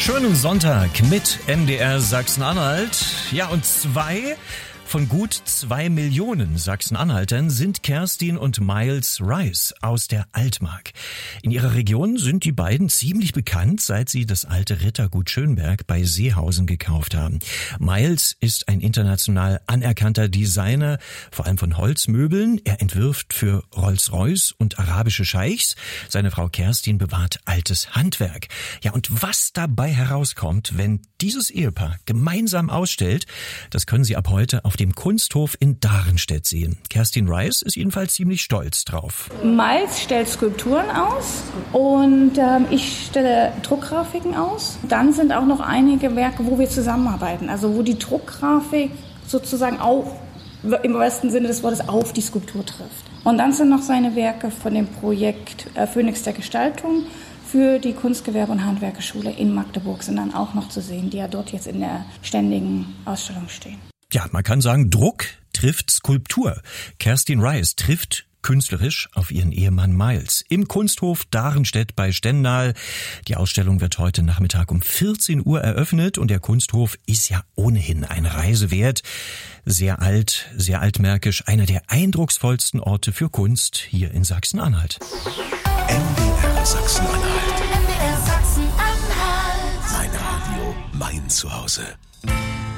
Schönen Sonntag mit MDR Sachsen-Anhalt. Ja, und von gut 2 Millionen Sachsen-Anhaltern sind Kerstin und Miles Rice aus der Altmark. In ihrer Region sind die beiden ziemlich bekannt, seit sie das alte Rittergut Schönberg bei Seehausen gekauft haben. Miles ist ein international anerkannter Designer, vor allem von Holzmöbeln. Er entwirft für Rolls-Royce und arabische Scheichs. Seine Frau Kerstin bewahrt altes Handwerk. Ja, und was dabei herauskommt, wenn dieses Ehepaar gemeinsam ausstellt, das können Sie ab heute auf dem Kunsthof in Darenstedt sehen. Kerstin Rice ist jedenfalls ziemlich stolz drauf. Miles stellt Skulpturen aus und ich stelle Druckgrafiken aus. Dann sind auch noch einige Werke, wo wir zusammenarbeiten, also wo die Druckgrafik sozusagen auch im wahrsten Sinne des Wortes auf die Skulptur trifft. Und dann sind noch seine Werke von dem Projekt Phönix der Gestaltung für die Kunstgewerbe- und Handwerkerschule in Magdeburg sind dann auch noch zu sehen, die ja dort jetzt in der ständigen Ausstellung stehen. Ja, man kann sagen, Druck trifft Skulptur. Kerstin Rice trifft künstlerisch auf ihren Ehemann Miles im Kunsthof Darenstedt bei Stendal. Die Ausstellung wird heute Nachmittag um 14 Uhr eröffnet und der Kunsthof ist ja ohnehin eine Reise wert. Sehr alt, sehr altmärkisch, einer der eindrucksvollsten Orte für Kunst hier in Sachsen-Anhalt. MDR Sachsen-Anhalt. MDR Sachsen-Anhalt. Mein Radio, mein Zuhause.